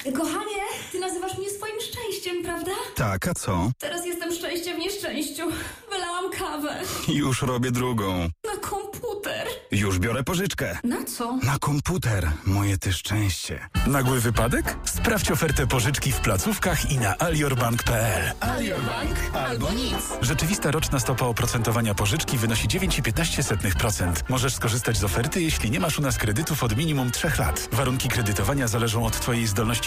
Kochanie, ty nazywasz mnie swoim szczęściem, prawda? Tak, a co? Teraz jestem szczęście w nieszczęściu. Wylałam kawę. Już robię drugą. Na komputer. Już biorę pożyczkę. Na co? Na komputer, moje ty szczęście. Nagły wypadek? Sprawdź ofertę pożyczki w placówkach i na aliorbank.pl. Alior Bank albo nic. Rzeczywista roczna stopa oprocentowania pożyczki wynosi 9,15%. Możesz skorzystać z oferty, jeśli nie masz u nas kredytów od minimum 3 lat. Warunki kredytowania zależą od twojej zdolności